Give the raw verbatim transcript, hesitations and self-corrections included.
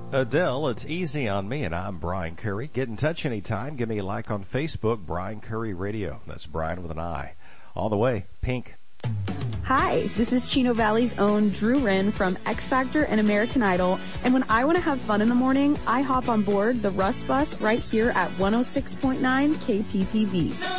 Adele, it's easy on me, and I'm Brian Curry. Get in touch anytime. Give me a like on Facebook, Brian Curry Radio. That's Brian with an I. All the way, Pink. Hi, this is Chino Valley's own Drew Wren from X Factor and American Idol. And when I want to have fun in the morning, I hop on board the Russ Bus right here at one oh six point nine K P P V.